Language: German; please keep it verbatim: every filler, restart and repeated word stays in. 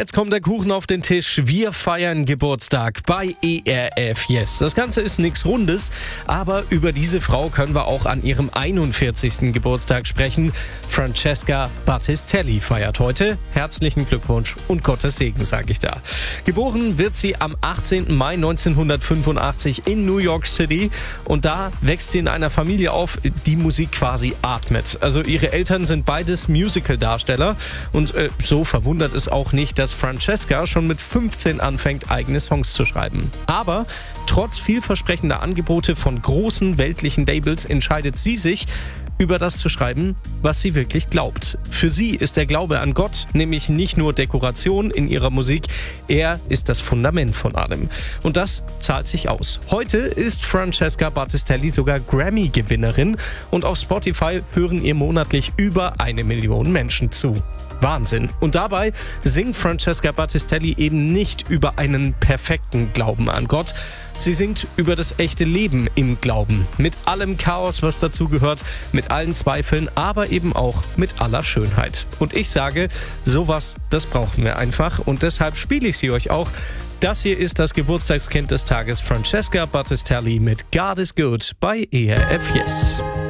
Jetzt kommt der Kuchen auf den Tisch. Wir feiern Geburtstag bei E R F Yes. Das Ganze ist nichts Rundes, aber über diese Frau können wir auch an ihrem einundvierzigsten Geburtstag sprechen. Francesca Battistelli feiert heute. Herzlichen Glückwunsch und Gottes Segen, sage ich da. Geboren wird sie am achtzehnten Mai neunzehnhundertfünfundachtzig in New York City und da wächst sie in einer Familie auf, die Musik quasi atmet. Also ihre Eltern sind beides Musical-Darsteller und äh, so verwundert es auch nicht, dass Francesca schon mit fünfzehn anfängt, eigene Songs zu schreiben. Aber trotz vielversprechender Angebote von großen weltlichen Labels entscheidet sie sich, über das zu schreiben, was sie wirklich glaubt. Für sie ist der Glaube an Gott nämlich nicht nur Dekoration in ihrer Musik, er ist das Fundament von allem. Und das zahlt sich aus. Heute ist Francesca Battistelli sogar Grammy-Gewinnerin und auf Spotify hören ihr monatlich über eine Million Menschen zu. Wahnsinn. Und dabei singt Francesca Battistelli eben nicht über einen perfekten Glauben an Gott. Sie singt über das echte Leben im Glauben. Mit allem Chaos, was dazu gehört, mit allen Zweifeln, aber eben auch mit aller Schönheit. Und ich sage, sowas, das brauchen wir einfach. Und deshalb spiele ich sie euch auch. Das hier ist das Geburtstagskind des Tages, Francesca Battistelli mit God is Good bei E R F Yes.